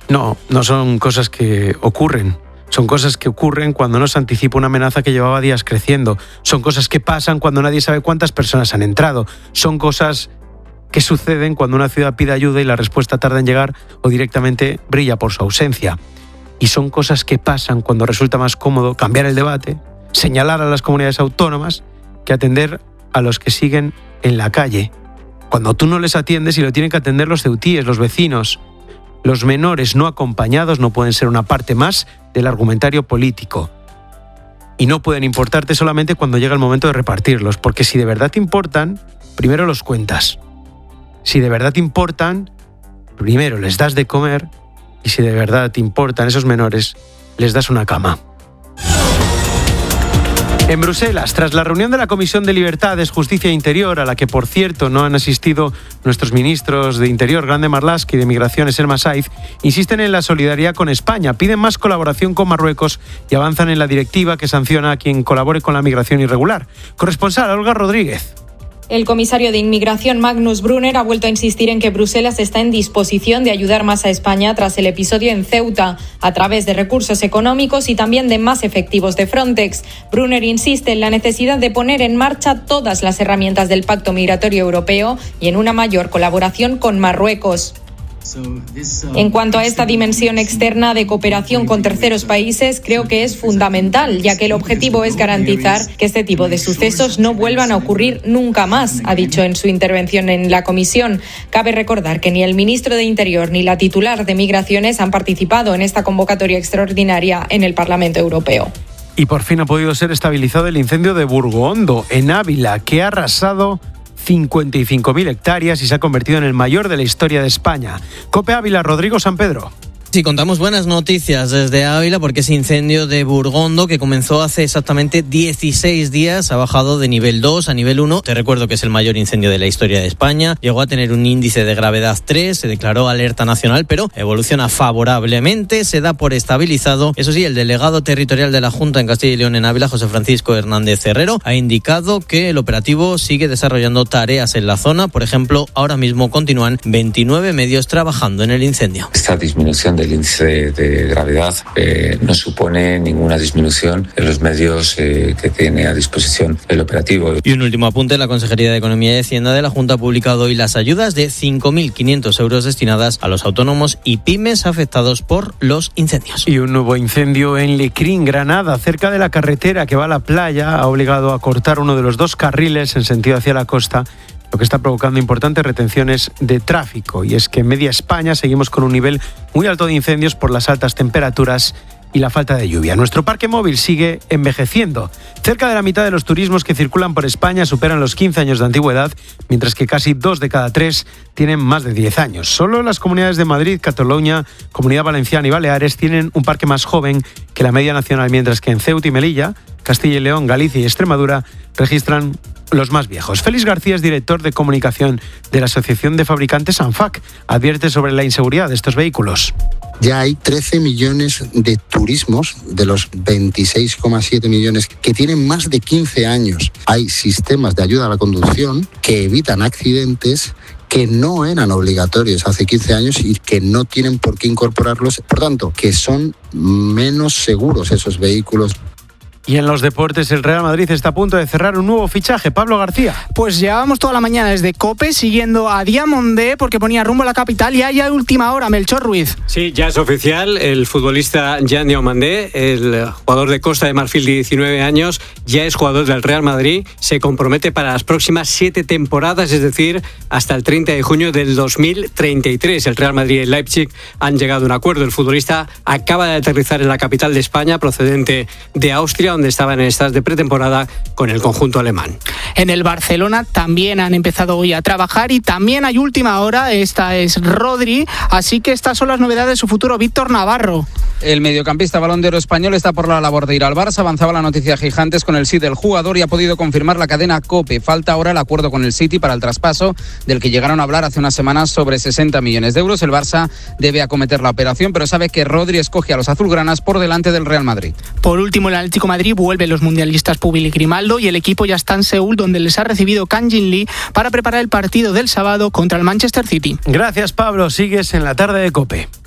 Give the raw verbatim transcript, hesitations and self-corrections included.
No, no son cosas que ocurren. Son cosas que ocurren cuando no se anticipa una amenaza que llevaba días creciendo. Son cosas que pasan cuando nadie sabe cuántas personas han entrado. Son cosas que suceden cuando una ciudad pide ayuda y la respuesta tarda en llegar o directamente brilla por su ausencia. Y son cosas que pasan cuando resulta más cómodo cambiar el debate, señalar a las comunidades autónomas, que atender a los que siguen en la calle. Cuando tú no les atiendes y lo tienen que atender los ceutíes, los vecinos. Los menores no acompañados no pueden ser una parte más del argumentario político. Y no pueden importarte solamente cuando llega el momento de repartirlos, porque si de verdad te importan, primero los cuentas. Si de verdad te importan, primero les das de comer, y si de verdad te importan esos menores, les das una cama. En Bruselas, tras la reunión de la Comisión de Libertades, Justicia e Interior, a la que, por cierto, no han asistido nuestros ministros de Interior, Grande Marlaska, y de Migraciones, Elma Saiz, insisten en la solidaridad con España, piden más colaboración con Marruecos y avanzan en la directiva que sanciona a quien colabore con la migración irregular. Corresponsal, Olga Rodríguez. El comisario de Inmigración, Magnus Brunner, ha vuelto a insistir en que Bruselas está en disposición de ayudar más a España tras el episodio en Ceuta, a través de recursos económicos y también de más efectivos de Frontex. Brunner insiste en la necesidad de poner en marcha todas las herramientas del Pacto Migratorio Europeo y en una mayor colaboración con Marruecos. En cuanto a esta dimensión externa de cooperación con terceros países, creo que es fundamental, ya que el objetivo es garantizar que este tipo de sucesos no vuelvan a ocurrir nunca más, ha dicho en su intervención en la comisión. Cabe recordar que ni el ministro de Interior ni la titular de Migraciones han participado en esta convocatoria extraordinaria en el Parlamento Europeo. Y por fin ha podido ser estabilizado el incendio de Burgondo, en Ávila, que ha arrasado cincuenta y cinco mil hectáreas y se ha convertido en el mayor de la historia de España. COPE Ávila, Rodrigo San Pedro. Sí, contamos buenas noticias desde Ávila porque ese incendio de Burgondo que comenzó hace exactamente dieciséis días ha bajado de nivel dos a nivel uno. Te recuerdo que es el mayor incendio de la historia de España. Llegó a tener un índice de gravedad tres, se declaró alerta nacional, pero evoluciona favorablemente, se da por estabilizado. Eso sí, el delegado territorial de la Junta en Castilla y León en Ávila, José Francisco Hernández Herrero, ha indicado que el operativo sigue desarrollando tareas en la zona. Por ejemplo, ahora mismo continúan veintinueve medios trabajando en el incendio. Esta disminución de el índice de gravedad eh, no supone ninguna disminución en los medios eh, que tiene a disposición el operativo. Y un último apunte, la Consejería de Economía y Hacienda de la Junta ha publicado hoy las ayudas de cinco mil quinientos euros destinadas a los autónomos y pymes afectados por los incendios. Y un nuevo incendio en Lecrín, Granada, cerca de la carretera que va a la playa, ha obligado a cortar uno de los dos carriles en sentido hacia la costa, lo que está provocando importantes retenciones de tráfico. Y es que en media España seguimos con un nivel muy alto de incendios por las altas temperaturas y la falta de lluvia. Nuestro parque móvil sigue envejeciendo. Cerca de la mitad de los turismos que circulan por España superan los quince años de antigüedad, mientras que casi dos de cada tres tienen más de diez años. Solo las comunidades de Madrid, Cataluña, Comunidad Valenciana y Baleares tienen un parque más joven que la media nacional, mientras que en Ceuta y Melilla, Castilla y León, Galicia y Extremadura registran los más viejos. Félix García es director de comunicación de la Asociación de Fabricantes ANFAC. Advierte sobre la inseguridad de estos vehículos. Ya hay trece millones de turismos de los veintiséis coma siete millones que tienen más de quince años. Hay sistemas de ayuda a la conducción que evitan accidentes que no eran obligatorios hace quince años y que no tienen por qué incorporarlos. Por tanto, que son menos seguros esos vehículos. Y en los deportes, el Real Madrid está a punto de cerrar un nuevo fichaje. Pablo García. Pues llevábamos toda la mañana desde COPE siguiendo a Diamondé porque ponía rumbo a la capital y hay a última hora, Melchor Ruiz. Sí, ya es oficial. El futbolista Jan Diamandé, el jugador de Costa de Marfil de diecinueve años, ya es jugador del Real Madrid. Se compromete para las próximas siete temporadas, es decir, hasta el treinta de junio del dos mil treinta y tres. El Real Madrid y el Leipzig han llegado a un acuerdo. El futbolista acaba de aterrizar en la capital de España, procedente de Austria, donde estaba en estas de pretemporada con el conjunto alemán. En el Barcelona también han empezado hoy a trabajar y también hay última hora, esta es Rodri, así que estas son las novedades de su futuro. Víctor Navarro. El mediocampista Balón de Oro español está por la labor de ir al Barça. Avanzaba la noticia Gigantes con el sí del jugador y ha podido confirmar la cadena COPE. Falta ahora el acuerdo con el City para el traspaso, del que llegaron a hablar hace unas semanas sobre sesenta millones de euros. El Barça debe acometer la operación, pero sabe que Rodri escoge a los azulgranas por delante del Real Madrid. Por último, el Atlético de Madrid vuelve los mundialistas Púbil y Grimaldo y el equipo ya está en Seúl, donde les ha recibido Kang Jin Lee para preparar el partido del sábado contra el Manchester City. Gracias, Pablo. Sigues en la tarde de COPE.